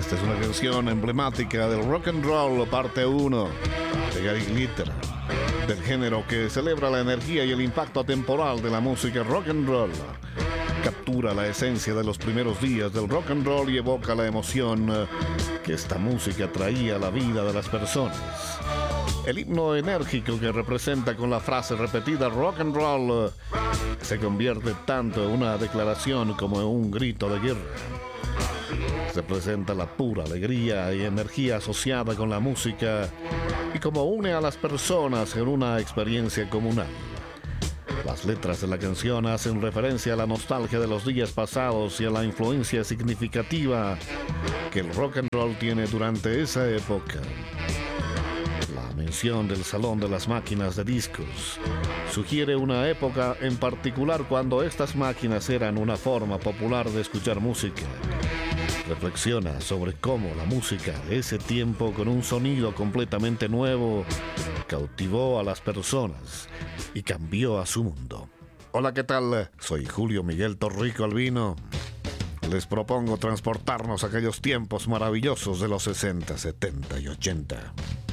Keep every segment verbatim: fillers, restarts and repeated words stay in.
Esta es una canción emblemática del rock and roll, parte uno, de Gary Glitter, del género que celebra la energía y el impacto atemporal de la música rock and roll. Captura la esencia de los primeros días del rock and roll y evoca la emoción que esta música traía a la vida de las personas. El himno enérgico que representa con la frase repetida rock and roll se convierte tanto en una declaración como en un grito de guerra. Se presenta la pura alegría y energía asociada con la música y como une a las personas en una experiencia comunal. Las letras de la canción hacen referencia a la nostalgia de los días pasados y a la influencia significativa que el rock and roll tiene durante esa época. La mención del salón de las máquinas de discos sugiere una época en particular cuando estas máquinas eran una forma popular de escuchar música. Reflexiona sobre cómo la música de ese tiempo, con un sonido completamente nuevo, cautivó a las personas y cambió a su mundo. Hola, ¿qué tal? Soy Julio Miguel Torrico Albino. Les propongo transportarnos a aquellos tiempos maravillosos de los sesenta, setenta y ochenta.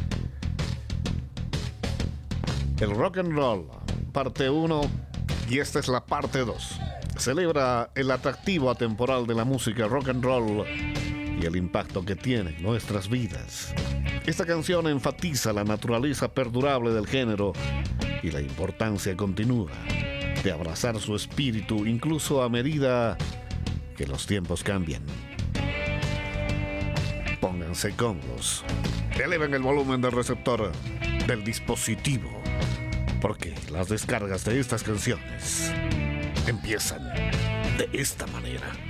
El rock and roll, parte uno, y esta es la parte dos. Celebra el atractivo atemporal de la música rock and roll y el impacto que tiene en nuestras vidas. Esta canción enfatiza la naturaleza perdurable del género y la importancia continua de abrazar su espíritu incluso a medida que los tiempos cambian. Pónganse cómodos, eleven el volumen del receptor del dispositivo, porque las descargas de estas canciones empiezan de esta manera.